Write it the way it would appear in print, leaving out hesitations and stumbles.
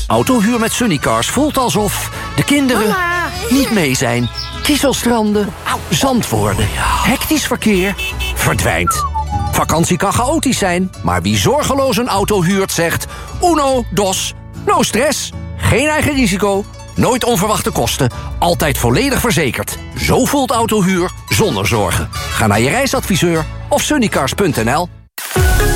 Autohuur met Sunnycars voelt alsof de kinderen niet mee zijn. Kieselstranden, zand worden, hectisch verkeer, verdwijnt. Vakantie kan chaotisch zijn, maar wie zorgeloos een auto huurt zegt... Uno, dos, no stress, geen eigen risico, nooit onverwachte kosten... altijd volledig verzekerd. Zo voelt autohuur zonder zorgen. Ga naar je reisadviseur of sunnycars.nl.